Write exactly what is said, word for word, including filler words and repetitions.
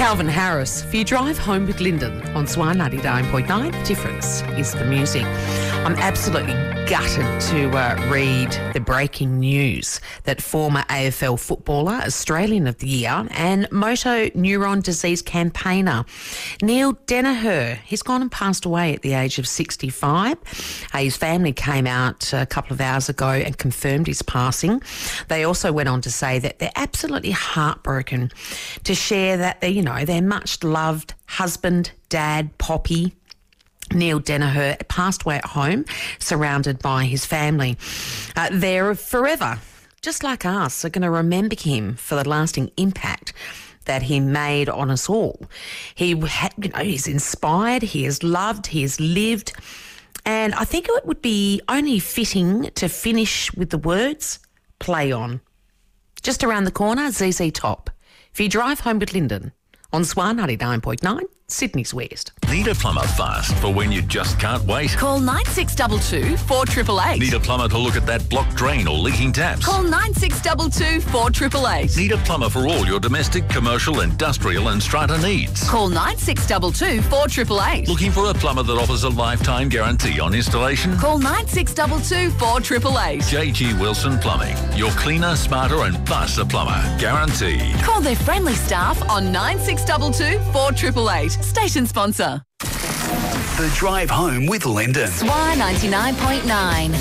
Calvin Harris, if you drive home with Lyndon on Swan ninety-nine point nine, the difference is the music. I'm absolutely gutted to uh, read the breaking news that former A F L footballer, Australian of the Year and motor neuron disease campaigner Neil Daniher, he's gone and passed away at the age of sixty-five. Uh, his family came out a couple of hours ago and confirmed his passing. They also went on to say that they're absolutely heartbroken to share that they, you know, their much loved husband, dad, Poppy, Neil Daniher, passed away at home, surrounded by his family. Uh, they're forever, just like us, are going to remember him for the lasting impact that he made on us all. He had, you know, he's inspired, he has loved, he has lived, and I think it would be only fitting to finish with the words, play on. Just around the corner, Z Z Top. If you drive home with Lyndon on Swan ninety-nine point nine, Sydney's West. Need a plumber fast for when you just can't wait? Call nine six two two, four eight eight eight. Need a plumber to look at that blocked drain or leaking taps? Call nine six two two, four eight eight eight. Need a plumber for all your domestic, commercial, industrial and strata needs? Call nine six two two, four eight eight eight. Looking for a plumber that offers a lifetime guarantee on installation? Call nine six two two, four eight eight eight. J G Wilson Plumbing. Your cleaner, smarter and faster plumber. Guaranteed. Call their friendly staff on nine six two two, four eight eight eight. Station sponsor. The Drive Home with Lyndon. Swan ninety-nine point nine.